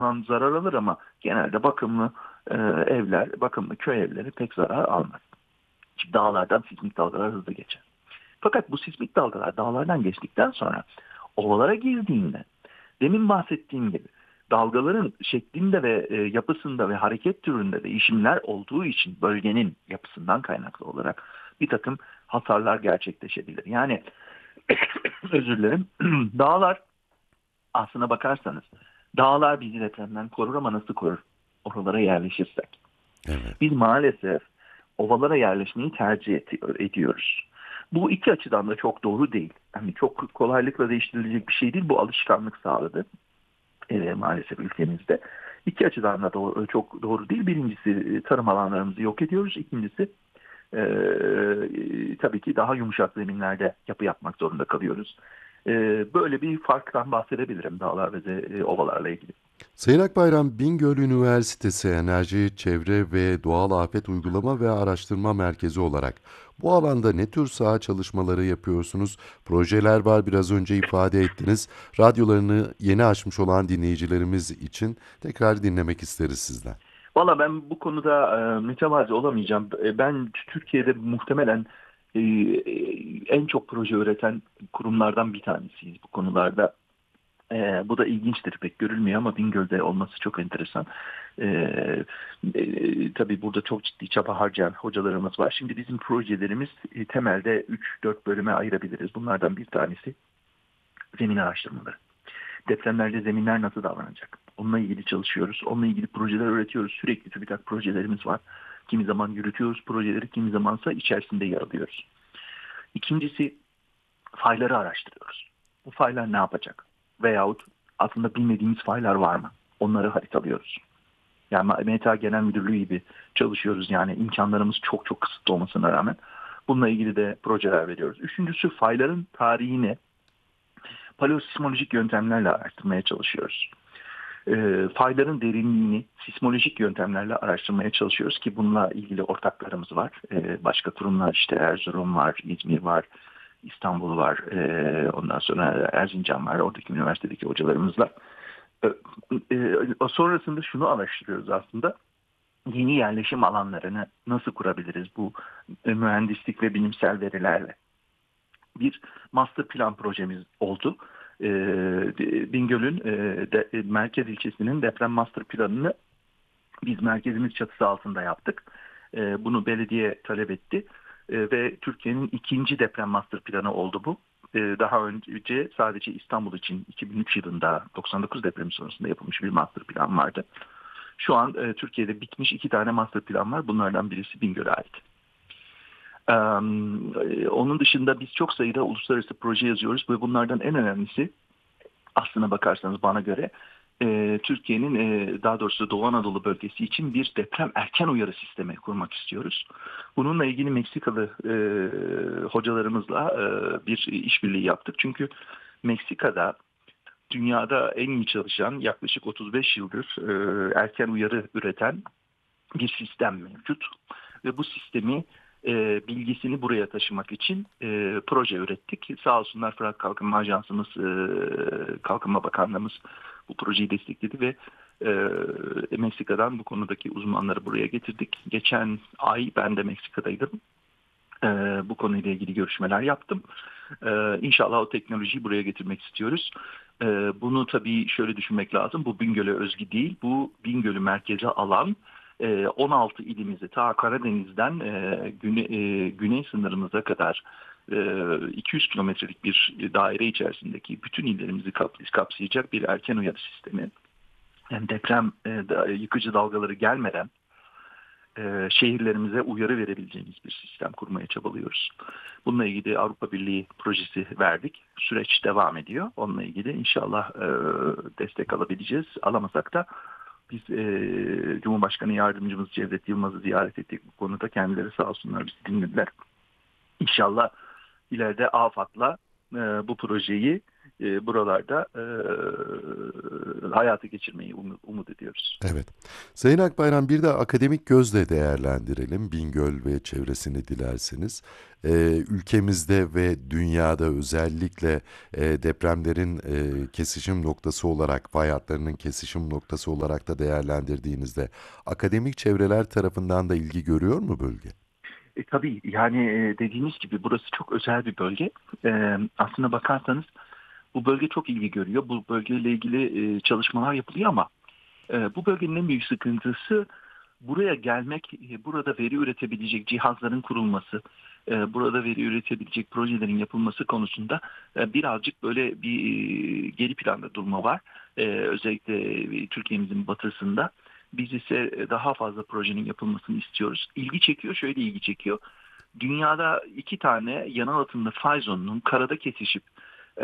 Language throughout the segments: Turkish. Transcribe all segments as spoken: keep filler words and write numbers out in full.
zarar alır ama genelde bakımlı e, evler, bakımlı köy evleri pek zarar almaz. Çünkü dağlardan sismik dalgalar hızlı geçer. Fakat bu sismik dalgalar dağlardan geçtikten sonra ovalara girdiğinde demin bahsettiğim gibi dalgaların şeklinde ve e, yapısında ve hareket türünde değişimler olduğu için bölgenin yapısından kaynaklı olarak bir takım hasarlar gerçekleşebilir. Yani özür dilerim dağlar aslına bakarsanız dağlar bizi depremden korur ama nasıl korur? Oralara yerleşirsek. Evet. Biz maalesef ovalara yerleşmeyi tercih ediyoruz. Bu iki açıdan da çok doğru değil. Yani çok kolaylıkla değiştirilecek bir şey değil. Bu alışkanlık sağladı e, maalesef ülkemizde. İki açıdan da doğru, çok doğru değil. Birincisi tarım alanlarımızı yok ediyoruz. İkincisi e, tabii ki daha yumuşak zeminlerde yapı yapmak zorunda kalıyoruz. E, böyle bir farktan bahsedebilirim dağlar ve de, ovalarla ilgili. Sayın Akbayram, Bingöl Üniversitesi Enerji, Çevre ve Doğal Afet Uygulama ve Araştırma Merkezi olarak bu alanda ne tür saha çalışmaları yapıyorsunuz? Projeler var, biraz önce ifade ettiniz. Radyolarını yeni açmış olan dinleyicilerimiz için tekrar dinlemek isteriz sizden. Valla ben bu konuda e, mütevazi olamayacağım. E, Ben Türkiye'de muhtemelen e, en çok proje üreten kurumlardan bir tanesiyiz bu konularda. E, bu da ilginçtir, pek görülmüyor ama Bingöl'de olması çok enteresan. E, e, tabii burada çok ciddi çaba harcayan hocalarımız var. Şimdi bizim projelerimiz e, temelde üç dört bölüme ayırabiliriz. Bunlardan bir tanesi zemin araştırmaları. Depremlerde zeminler nasıl davranacak? Onunla ilgili çalışıyoruz. Onunla ilgili projeler üretiyoruz. Sürekli TÜBİTAK projelerimiz var. Kimi zaman yürütüyoruz projeleri, kimi zamansa içerisinde yer alıyoruz. İkincisi fayları araştırıyoruz. Bu faylar ne yapacak? Veyahut aslında bilmediğimiz faylar var mı? Onları haritalıyoruz. Yani M T A Genel Müdürlüğü gibi çalışıyoruz. Yani imkanlarımız çok çok kısıtlı olmasına rağmen. Bununla ilgili de projeler veriyoruz. Üçüncüsü fayların tarihini paleosismolojik yöntemlerle araştırmaya çalışıyoruz. E, fayların derinliğini sismolojik yöntemlerle araştırmaya çalışıyoruz ki bununla ilgili ortaklarımız var. E, başka kurumlar işte Erzurum var, İzmir var, İstanbul var, e, ondan sonra Erzincan var, oradaki üniversitedeki hocalarımızla. E, e, sonrasında şunu araştırıyoruz aslında. Yeni yerleşim alanlarını nasıl kurabiliriz bu e, mühendislik ve bilimsel verilerle? Bir master plan projemiz oldu. E, Bingöl'ün e, de, e, merkez ilçesinin deprem master planını biz merkezimiz çatısı altında yaptık. E, bunu belediye talep etti. E, ve Türkiye'nin ikinci deprem master planı oldu bu. E, daha önce sadece İstanbul için iki bin üç yılında doksan dokuz depremi sonrasında yapılmış bir master plan vardı. Şu an e, Türkiye'de bitmiş iki tane master plan var. Bunlardan birisi Bingöl'e ait. Ee, onun dışında biz çok sayıda uluslararası proje yazıyoruz ve bunlardan en önemlisi aslına bakarsanız bana göre e, Türkiye'nin e, daha doğrusu Doğu Anadolu bölgesi için bir deprem erken uyarı sistemi kurmak istiyoruz. Bununla ilgili Meksikalı e, hocalarımızla e, bir işbirliği yaptık. Çünkü Meksika'da dünyada en iyi çalışan yaklaşık otuz beş yıldır e, erken uyarı üreten bir sistem mevcut. Ve bu sistemi e, bilgisini buraya taşımak için e, proje ürettik. Sağ olsunlar Fırat Kalkınma Ajansımız, e, Kalkınma Bakanlığımız bu projeyi destekledi ve e, Meksika'dan bu konudaki uzmanları buraya getirdik. Geçen ay ben de Meksika'daydım. E, bu konuyla ilgili görüşmeler yaptım. E, İnşallah o teknolojiyi buraya getirmek istiyoruz. E, bunu tabii şöyle düşünmek lazım. Bu Bingöl'e özgü değil. Bu Bingöl'ü merkeze alan on altı ilimizi ta Karadeniz'den güney, güney sınırımıza kadar iki yüz kilometrelik bir daire içerisindeki bütün illerimizi kapsayacak bir erken uyarı sistemi. Yani deprem yıkıcı dalgaları gelmeden şehirlerimize uyarı verebileceğimiz bir sistem kurmaya çabalıyoruz. Bununla ilgili Avrupa Birliği projesi verdik. Süreç devam ediyor. Onunla ilgili inşallah destek alabileceğiz. Alamasak da biz e, Cumhurbaşkanı Yardımcımız Cevdet Yılmaz'ı ziyaret ettik bu konuda. Kendileri sağ olsunlar bizi dinlediler. İnşallah ileride AFAD'la e, bu projeyi e, buralarda e, hayatı geçirmeyi umut, umut ediyoruz. Evet. Sayın Akbayram, bir de akademik gözle değerlendirelim Bingöl ve çevresini dilerseniz. Ee, ülkemizde ve dünyada özellikle e, depremlerin e, kesişim noktası olarak, fay hatlarının kesişim noktası olarak da değerlendirdiğinizde akademik çevreler tarafından da ilgi görüyor mu bölge? E, tabii yani e, dediğiniz gibi burası çok özel bir bölge. E, aslına bakarsanız bu bölge çok ilgi görüyor. Bu bölgeyle ilgili e, çalışmalar yapılıyor ama e, bu bölgenin en büyük sıkıntısı buraya gelmek, e, burada veri üretebilecek cihazların kurulması, e, burada veri üretebilecek projelerin yapılması konusunda e, birazcık böyle bir e, geri planda durma var. E, özellikle e, Türkiye'mizin batısında. Biz ise daha fazla projenin yapılmasını istiyoruz. İlgi çekiyor, şöyle ilgi çekiyor. Dünyada iki tane yanal atımlı fay zonunun karada kesişip e,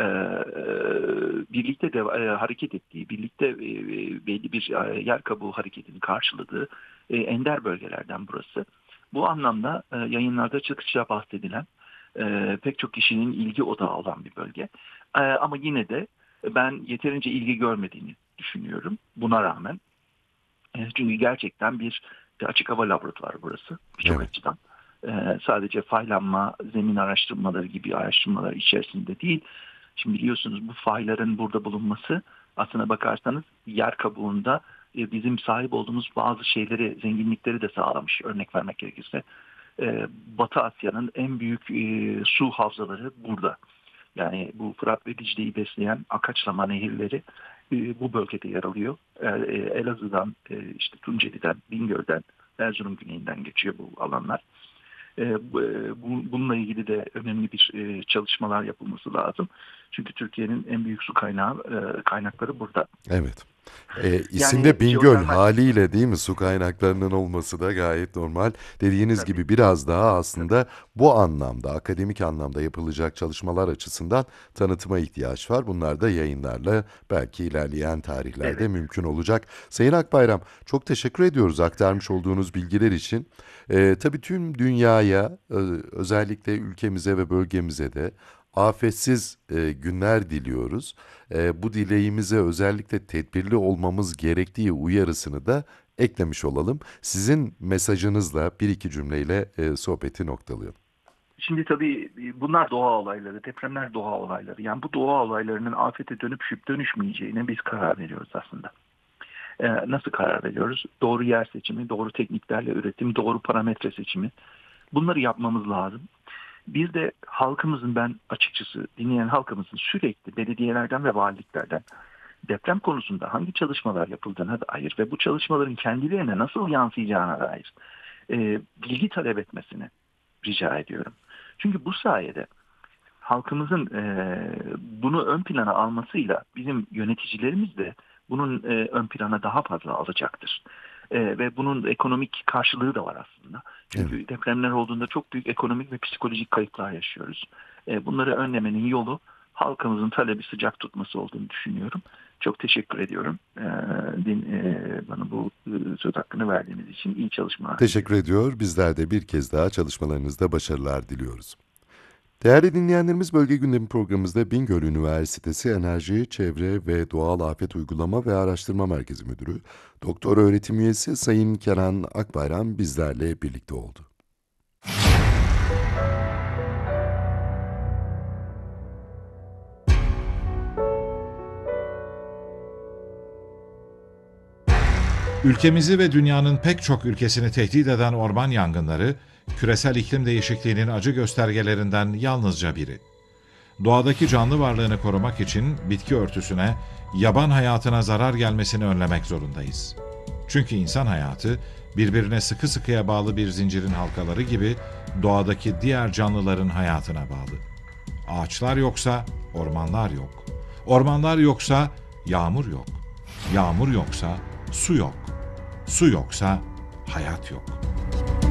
birlikte de e, hareket ettiği, birlikte e, belli bir e, yer kabuğu hareketini karşıladığı e, ender bölgelerden burası. Bu anlamda e, yayınlarda çıkışça bahsedilen e, pek çok kişinin ilgi odağı olan bir bölge. E, ama yine de ben yeterince ilgi görmediğini düşünüyorum buna rağmen. E, çünkü gerçekten bir, bir açık hava laboratuvarı burası birçok Evet. açıdan. E, sadece faylanma, zemin araştırmaları gibi araştırmalar içerisinde değil. Şimdi biliyorsunuz bu fayların burada bulunması aslına bakarsanız yer kabuğunda e, bizim sahip olduğumuz bazı şeyleri, zenginlikleri de sağlamış. Örnek vermek gerekirse e, Batı Asya'nın en büyük e, su havzaları burada. Yani bu Fırat ve Dicle'yi besleyen Akaçlama nehirleri e, bu bölgede yer alıyor. E, e, Elazığ'dan, e, işte Tunceli'den, Bingöl'den, Erzurum güneyinden geçiyor bu alanlar. E, bu, e, bu, bununla ilgili de önemli bir e, çalışmalar yapılması lazım. Çünkü Türkiye'nin en büyük su kaynağı e, kaynakları burada. Evet. E, isim Yani de Bingöl jeotermal haliyle, değil mi? Su kaynaklarının olması da gayet normal. Dediğiniz tabii, gibi biraz daha tabii, aslında bu anlamda, akademik anlamda yapılacak çalışmalar açısından tanıtıma ihtiyaç var. Bunlar da yayınlarla belki ilerleyen tarihlerde evet. mümkün olacak. Sayın Akbayram, çok teşekkür ediyoruz aktarmış olduğunuz bilgiler için. E, tabii tüm dünyaya, ö- özellikle ülkemize ve bölgemize de afetsiz e, günler diliyoruz. E, bu dileğimize özellikle tedbirli olmamız gerektiği uyarısını da eklemiş olalım. Sizin mesajınızla bir iki cümleyle e, sohbeti noktalayalım. Şimdi tabii bunlar doğa olayları, depremler doğa olayları. Yani bu doğa olaylarının afete dönüşüp dönüşmeyeceğine biz karar veriyoruz aslında. Ee, nasıl karar veriyoruz? Doğru yer seçimi, doğru tekniklerle üretim, doğru parametre seçimi. Bunları yapmamız lazım. Bir de halkımızın, ben açıkçası dinleyen halkımızın sürekli belediyelerden ve valiliklerden deprem konusunda hangi çalışmalar yapıldığına dair ve bu çalışmaların kendilerine nasıl yansıyacağına dair e, bilgi talep etmesini rica ediyorum. Çünkü bu sayede halkımızın e, bunu ön plana almasıyla bizim yöneticilerimiz de bunun e, ön plana daha fazla alacaktır. E, ve bunun ekonomik karşılığı da var aslında. Evet. Çünkü depremler olduğunda çok büyük ekonomik ve psikolojik kayıplar yaşıyoruz. E, bunları önlemenin yolu halkımızın talebi sıcak tutması olduğunu düşünüyorum. Çok teşekkür ediyorum. E, din, e, bana bu e, söz hakkını verdiğiniz için iyi çalışmalar Teşekkür diliyorum. ediyor. Bizler de bir kez daha çalışmalarınızda başarılar diliyoruz. Değerli dinleyenlerimiz, Bölge Gündemi programımızda Bingöl Üniversitesi Enerji, Çevre ve Doğal Afet Uygulama ve Araştırma Merkezi Müdürü, Doktor Öğretim Üyesi Sayın Kenan Akbayram bizlerle birlikte oldu. Ülkemizi ve dünyanın pek çok ülkesini tehdit eden orman yangınları, küresel iklim değişikliğinin acı göstergelerinden yalnızca biri. Doğadaki canlı varlığını korumak için bitki örtüsüne, yaban hayatına zarar gelmesini önlemek zorundayız. Çünkü insan hayatı, birbirine sıkı sıkıya bağlı bir zincirin halkaları gibi doğadaki diğer canlıların hayatına bağlı. Ağaçlar yoksa ormanlar yok. Ormanlar yoksa yağmur yok. Yağmur yoksa su yok. Su yoksa hayat yok.